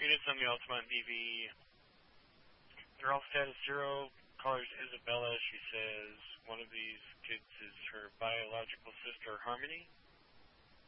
Units on the Altamont DV. They're all status 0. Caller's Isabella. She says one of these kids is her biological sister, Harmony.